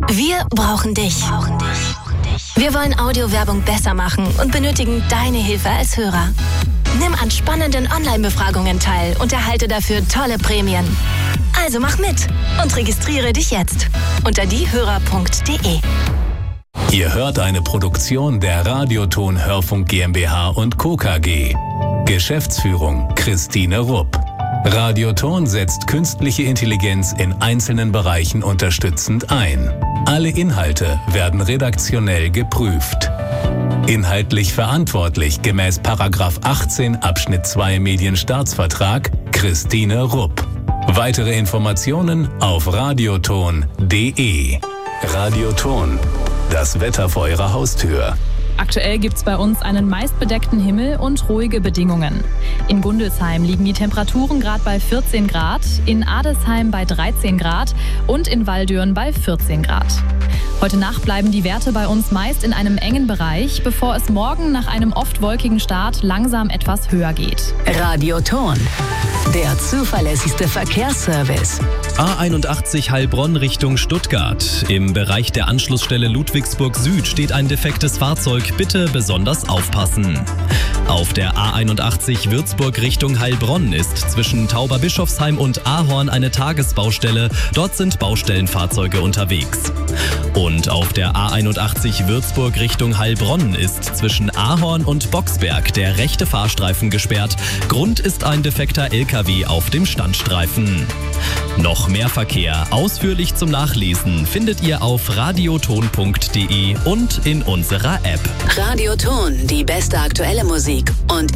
Wir brauchen dich. Wir wollen Audiowerbung besser machen und benötigen deine Hilfe als Hörer. Nimm an spannenden Online-Befragungen teil und erhalte dafür tolle Prämien. Also mach mit und registriere dich jetzt unter diehörer.de. Ihr hört eine Produktion der Radioton Hörfunk GmbH und Co. KG. Geschäftsführung Christine Rupp. Radioton setzt künstliche Intelligenz in einzelnen Bereichen unterstützend ein. Alle Inhalte werden redaktionell geprüft. Inhaltlich verantwortlich gemäß § 18 Abschnitt 2 Medienstaatsvertrag Christine Rupp. Weitere Informationen auf radioton.de. Radioton, das Wetter vor Ihrer Haustür. Aktuell gibt es bei uns einen meist bedeckten Himmel und ruhige Bedingungen. In Gundelsheim liegen die Temperaturen gerade bei 14 Grad, in Adelsheim bei 13 Grad und in Waldürn bei 14 Grad. Heute Nacht bleiben die Werte bei uns meist in einem engen Bereich, bevor es morgen nach einem oft wolkigen Start langsam etwas höher geht. Radioton, der zuverlässigste Verkehrsservice. A81 Heilbronn Richtung Stuttgart. Im Bereich der Anschlussstelle Ludwigsburg Süd steht ein defektes Fahrzeug. Bitte besonders aufpassen. Auf der A81 Würzburg Richtung Heilbronn ist zwischen Tauberbischofsheim und Ahorn eine Tagesbaustelle. Dort sind Baustellenfahrzeuge unterwegs. Und auf der A81 Würzburg Richtung Heilbronn ist zwischen Ahorn und Boxberg der rechte Fahrstreifen gesperrt. Grund ist ein defekter LKW auf dem Standstreifen. Noch mehr Verkehr ausführlich zum Nachlesen findet ihr auf radioton.de und in unserer App. Radioton, die beste aktuelle Musik und